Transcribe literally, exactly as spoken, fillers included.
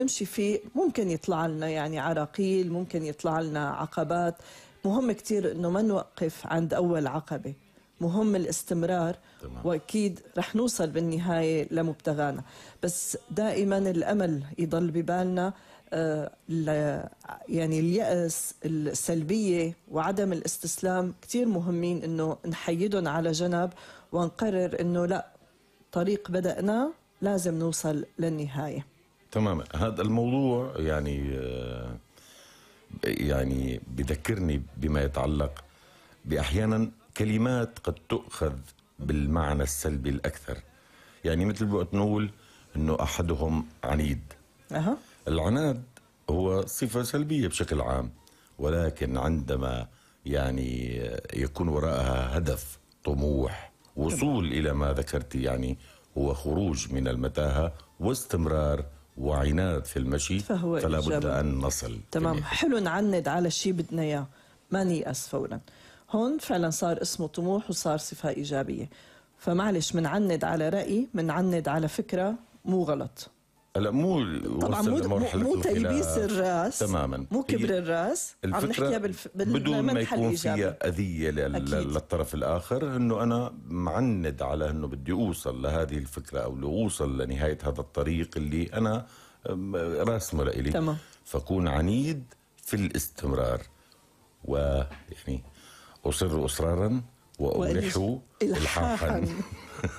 نمشي فيه ممكن يطلع لنا يعني عراقيل، ممكن يطلع لنا عقبات. مهم كتير انه ما نوقف عند اول عقبة، مهم الاستمرار. تمام. واكيد رح نوصل بالنهاية لمبتغانا، بس دائما الامل يضل ببالنا. آه يعني اليأس، السلبية وعدم الاستسلام كتير مهمين انه نحيدهم على جنب ونقرر انه لا، طريق بدأناه لازم نوصل للنهاية. تماما. هذا الموضوع يعني يعني بذكرني بما يتعلق بأحيانا كلمات قد تؤخذ بالمعنى السلبي الأكثر. يعني مثل بوقت نقول إنه أحدهم عنيد. أه. العناد هو صفة سلبية بشكل عام، ولكن عندما يعني يكون وراءها هدف، طموح، وصول تمام. إلى ما ذكرت، يعني هو خروج من المتاهة واستمرار وعناد في المشي، فهو فلا بد إجابة. أن نصل. تمام. حلو نعند على الشيء بدنا إياه، ما نيأس فورا. هون فعلا صار اسمه طموح وصار صفة إيجابية. فمعلش منعند على رأي، منعند على فكرة مو غلط. لا، مو طبعا مو مو تيبيس الراس تماما، مو كبر الراس. عم نحكيها بالف... بدون ما يكون إيجابي. فيها أذية لل... للطرف الآخر، إنه أنا معند على إنه بدي أوصل لهذه الفكرة أو لأوصل لنهاية هذا الطريق اللي أنا راسمه لإلي. تمام. فكون عنيد في الاستمرار، ويعني أصر إصرارا وألح إلحاحا.